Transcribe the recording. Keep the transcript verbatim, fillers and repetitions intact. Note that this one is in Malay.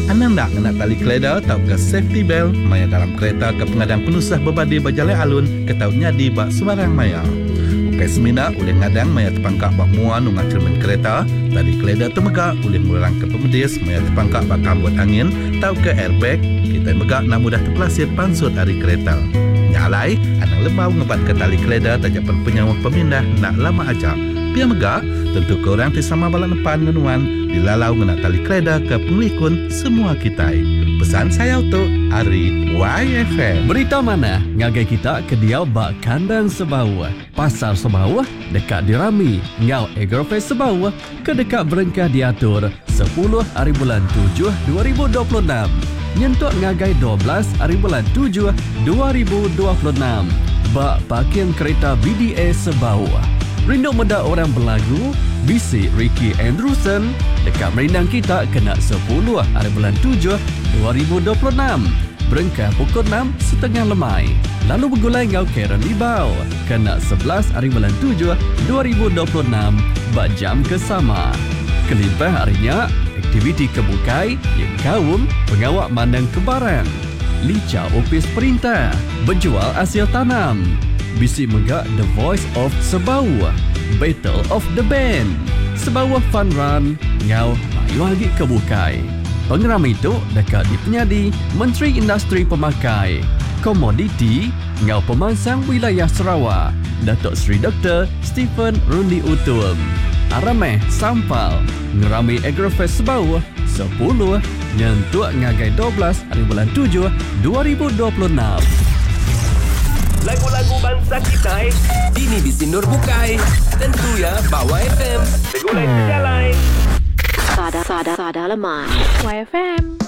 Anang nak nak tali keleda tau ke safety belt maya dalam kereta ke pengadang penusah berbadi berjalan alun ke tau nyadi bak sembarang maya. Ukai semina oleh ngadang maya terpangkak bak muan ungat cermin kereta, tali keleda temegak oleh murang ke pemedis maya terpangkak bak kambut angin tau ke airbag, kita megak nak mudah terpelasir pansut hari kereta. Nyalai, anang lembau ngebat ke tali keleda tajapan penyawa pemindah nak lama ajak. Pia megak, tentu korang tisama balak depan ngenuan dilalau ngena tali keleda ke penglikun semua kita. Pesan saya untuk Ari Y F M. Berita mana? Ngagai kita ke Diau bak kandang Sebawah. Pasar Sebawah dekat dirami. Ngau Agrofest Sebawah ke dekat berengkah diatur sepuluh hari bulan tujuh dua ribu dua puluh enam. Nyentuk ngagai dua belas hari bulan tujuh dua ribu dua puluh enam. Bak parking kereta B D A Sebawah. Rindu muda orang berlagu, bisik Ricky Andrewson dekat merindang kita kena sepuluh hari bulan tujuh dua ribu dua puluh enam. Berengkah pukul enam setengah lemai. Lalu bergulai ngau Karen Libau kena sebelas hari bulan tujuh dua ribu dua puluh enam bak jam kesama. Kelimpah harinya aktiviti kebukai yang kaum pengawak mandang kebaran. Lica opis perintah, berjual hasil tanam. Bisi megak The Voice of Sebawah, Battle of the Band, Sebawah Fun Run, ngau mayu lagi kebukai. Pengeram itu dekat di penyadi Menteri Industri Pemakai, Komoditi, ngau pemansang wilayah Sarawak, Datuk Seri Doktor Stephen Rundi Utum. Arameh Sampal, ngerami Agrofest Sebawah, sepuluh, nyentuk ngagai dua belas hari bulan tujuh dua ribu dua puluh enam. Lagu-lagu bangsa kita ini disinur bukai. Tentu ya bawa F M. Segulai sejalan. Sada sada sada lemah. Y F M.